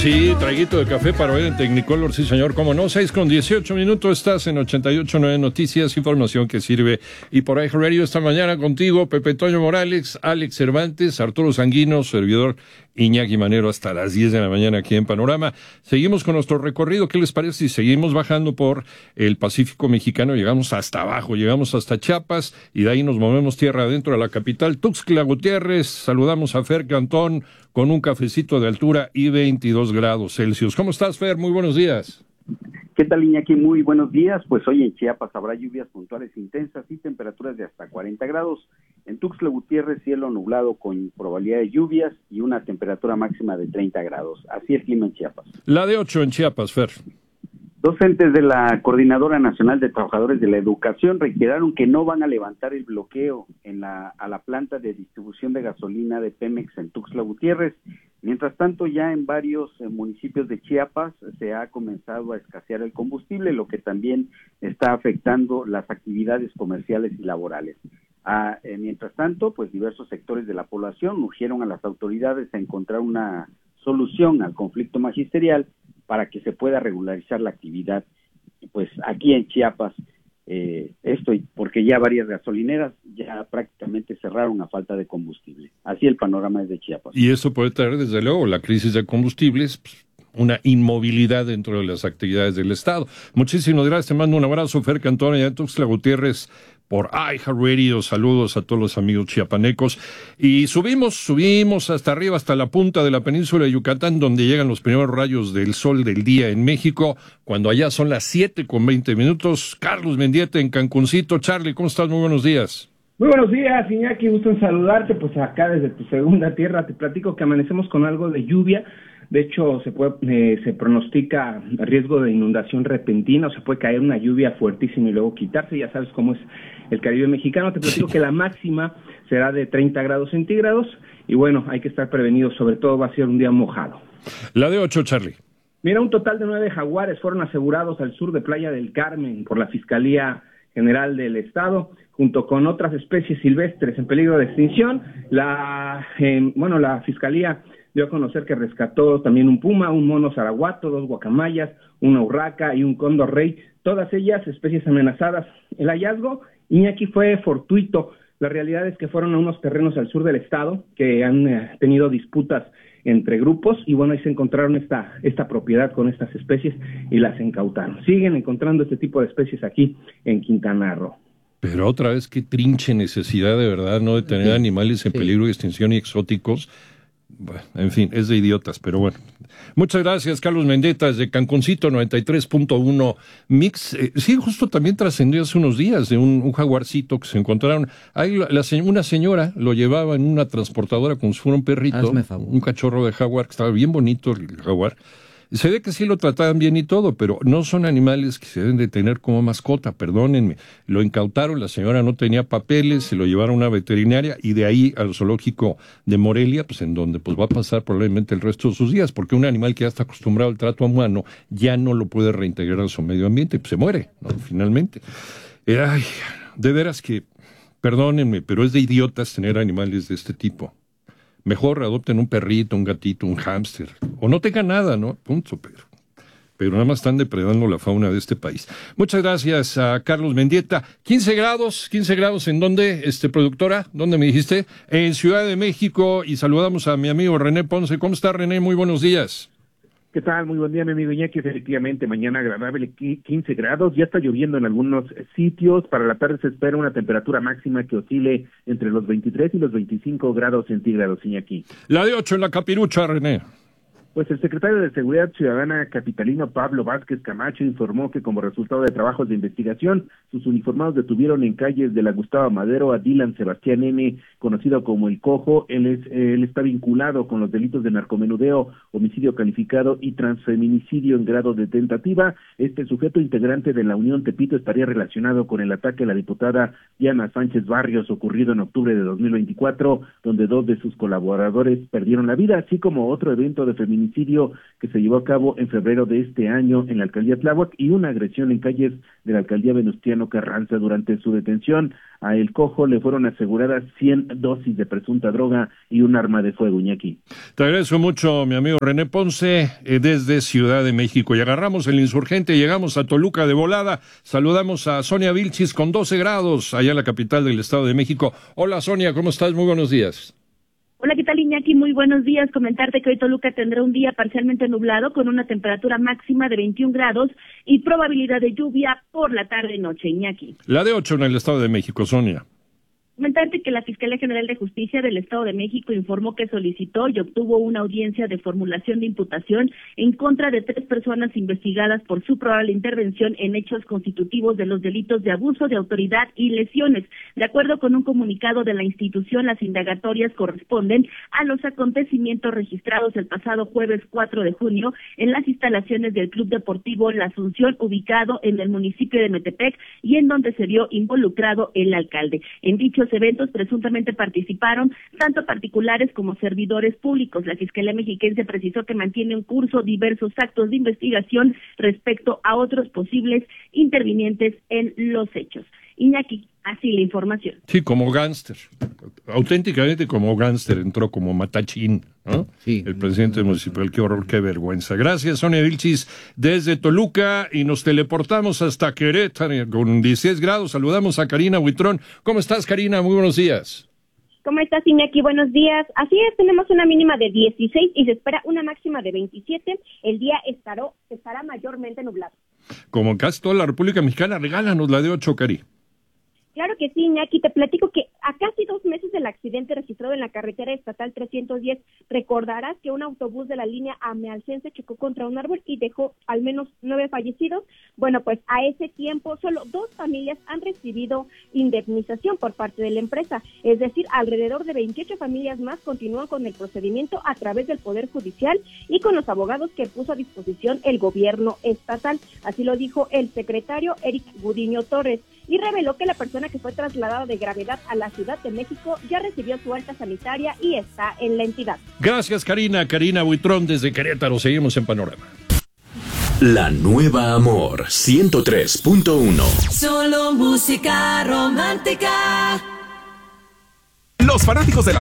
Sí, traguito de café para ver en Technicolor, sí señor, cómo no, 6:18, estás en 88.9 Noticias, información que sirve. Y por ahí Radio esta mañana contigo, Pepe Toño Morales, Alex Cervantes, Arturo Sanguino, servidor Iñaki Manero, hasta las 10 de la mañana aquí en Panorama. Seguimos con nuestro recorrido, ¿qué les parece si seguimos bajando por el Pacífico Mexicano? Llegamos hasta abajo, llegamos hasta Chiapas y de ahí nos movemos tierra adentro a la capital, Tuxtla Gutiérrez. Saludamos a Fer Cantón con un cafecito de altura y 22 grados Celsius. ¿Cómo estás, Fer? Muy buenos días. ¿Qué tal, Iñaki? Muy buenos días. Pues hoy en Chiapas habrá lluvias puntuales intensas y temperaturas de hasta 40 grados. En Tuxtla Gutiérrez, cielo nublado con probabilidad de lluvias y una temperatura máxima de 30 grados. Así el clima en Chiapas. La de 8 en Chiapas, Fer. Docentes de la Coordinadora Nacional de Trabajadores de la Educación reiteraron que no van a levantar el bloqueo a la planta de distribución de gasolina de Pemex en Tuxtla Gutiérrez. Mientras tanto, ya en varios municipios de Chiapas se ha comenzado a escasear el combustible, lo que también está afectando las actividades comerciales y laborales. Mientras tanto, pues diversos sectores de la población urgieron a las autoridades a encontrar una solución al conflicto magisterial para que se pueda regularizar la actividad, pues aquí en Chiapas, porque ya varias gasolineras ya prácticamente cerraron a falta de combustible. Así el panorama es de Chiapas. Y eso puede traer, desde luego, la crisis de combustibles, pues, una inmovilidad dentro de las actividades del Estado. Muchísimas gracias, te mando un abrazo, Fer Cantón, allá en Tuxtla Gutiérrez, por iHeartRadio. Saludos a todos los amigos chiapanecos. Y subimos hasta arriba, hasta la punta de la península de Yucatán, donde llegan los primeros rayos del sol del día en México, cuando allá son las 7:20. Carlos Mendieta en Cancuncito. Charlie, ¿cómo estás? Muy buenos días. Muy buenos días, Iñaki, gusto en saludarte. Pues acá desde tu segunda tierra te platico que amanecemos con algo de lluvia. De hecho, se pronostica riesgo de inundación repentina, o sea, puede caer una lluvia fuertísima y luego quitarse. Ya sabes cómo es el Caribe mexicano. Te platico que la máxima será de 30 grados centígrados y bueno, hay que estar prevenidos, sobre todo va a ser un día mojado. La de 8, Charlie. Mira, un total de 9 jaguares fueron asegurados al sur de Playa del Carmen por la Fiscalía General del Estado, junto con otras especies silvestres en peligro de extinción. La Fiscalía dio a conocer que rescató también un puma, un mono zaraguato, 2 guacamayas, una urraca y un cóndor rey, todas ellas especies amenazadas. El hallazgo, Iñaki, fue fortuito. La realidad es que fueron a unos terrenos al sur del estado que han tenido disputas entre grupos y bueno, ahí se encontraron esta propiedad con estas especies y las incautaron. Siguen encontrando este tipo de especies aquí en Quintana Roo. Pero otra vez, qué trinche necesidad de verdad, ¿no?, de tener animales en peligro de extinción y exóticos. Bueno, en fin, es de idiotas, pero bueno. Muchas gracias, Carlos Mendieta, desde Cancuncito, 93.1 Mix. Sí, justo también trascendió hace unos días de un jaguarcito que se encontraron. Ahí una señora lo llevaba en una transportadora como si fuera un perrito, un cachorro de jaguar, que estaba bien bonito el jaguar. Se ve que sí lo trataban bien y todo, pero no son animales que se deben de tener como mascota, perdónenme. Lo incautaron, la señora no tenía papeles, se lo llevaron a una veterinaria y de ahí al zoológico de Morelia, pues en donde pues va a pasar probablemente el resto de sus días, porque un animal que ya está acostumbrado al trato humano ya no lo puede reintegrar a su medio ambiente, pues se muere, ¿no?, finalmente. Ay, de veras que, perdónenme, pero es de idiotas tener animales de este tipo. Mejor adopten un perrito, un gatito, un hámster, o no tengan nada, ¿no? Punto, pero nada más están depredando la fauna de este país. Muchas gracias a Carlos Mendieta. 15 grados, ¿en dónde, productora? ¿Dónde me dijiste? En Ciudad de México, y saludamos a mi amigo René Ponce. ¿Cómo está, René? Muy buenos días. ¿Qué tal? Muy buen día, mi amigo Iñaki. Efectivamente, mañana agradable, 15 grados. Ya está lloviendo en algunos sitios. Para la tarde se espera una temperatura máxima que oscile entre los 23 y los 25 grados centígrados, Iñaki. La de 8 en la capirucha, René. Pues el secretario de Seguridad Ciudadana capitalino Pablo Vázquez Camacho informó que como resultado de trabajos de investigación, sus uniformados detuvieron en calles de la Gustavo Madero a Dylan Sebastián N., conocido como El Cojo. Él está vinculado con los delitos de narcomenudeo, homicidio calificado y transfeminicidio en grado de tentativa. Este sujeto integrante de la Unión Tepito estaría relacionado con el ataque a la diputada Diana Sánchez Barrios ocurrido en octubre de 2024, donde 2 de sus colaboradores perdieron la vida, así como otro evento de feminicidio feminicidio que se llevó a cabo en febrero de este año en la alcaldía Tláhuac y una agresión en calles de la alcaldía Venustiano Carranza. Durante su detención a El Cojo le fueron aseguradas 100 dosis de presunta droga y un arma de fuego, Iñaki. Te agradezco mucho, mi amigo René Ponce, desde Ciudad de México. Y agarramos el Insurgente, llegamos a Toluca de volada. Saludamos a Sonia Vilchis con 12 grados, allá en la capital del Estado de México. Hola, Sonia, ¿cómo estás? Muy buenos días. Hola, ¿qué tal, Iñaki? Muy buenos días. Comentarte que hoy Toluca tendrá un día parcialmente nublado con una temperatura máxima de 21 grados y probabilidad de lluvia por la tarde-noche, Iñaki. La de 8 en el Estado de México, Sonia. Comentarte que la Fiscalía General de Justicia del Estado de México informó que solicitó y obtuvo una audiencia de formulación de imputación en contra de 3 personas investigadas por su probable intervención en hechos constitutivos de los delitos de abuso de autoridad y lesiones. De acuerdo con un comunicado de la institución, las indagatorias corresponden a los acontecimientos registrados el pasado jueves 4 de junio en las instalaciones del Club Deportivo La Asunción, ubicado en el municipio de Metepec, y en donde se vio involucrado el alcalde. En dichos eventos presuntamente participaron tanto particulares como servidores públicos. La Fiscalía Mexiquense precisó que mantiene en curso diversos actos de investigación respecto a otros posibles intervinientes en los hechos. Iñaki, así la información. Sí, como gángster, auténticamente como gángster, entró como matachín, ¿no? Sí. El presidente municipal, qué horror, qué vergüenza. Gracias, Sonia Vilchis, desde Toluca, y nos teleportamos hasta Querétaro con 16 grados. Saludamos a Karina Buitrón. ¿Cómo estás, Karina? Muy buenos días. ¿Cómo estás, Iñaki? Buenos días. Así es, tenemos una mínima de 16 y se espera una máxima de 27. El día estará mayormente nublado. Como en casi toda la República Mexicana, regálanos la de 8, Cari. Claro que sí, Iñaki, te platico que a casi 2 meses del accidente registrado en la carretera estatal 310, recordarás que un autobús de la línea amealcense chocó contra un árbol y dejó al menos 9 fallecidos. Bueno, pues a ese tiempo solo 2 familias han recibido indemnización por parte de la empresa, es decir, alrededor de 28 familias más continúan con el procedimiento a través del Poder Judicial y con los abogados que puso a disposición el gobierno estatal. Así lo dijo el secretario Eric Gudiño Torres, y reveló que la persona que fue trasladada de gravedad a la Ciudad de México ya recibió su alta sanitaria y está en la entidad. Gracias, Karina. Karina Buitrón desde Querétaro. Seguimos en Panorama. La Nueva Amor 103.1. Solo música romántica. Los fanáticos de la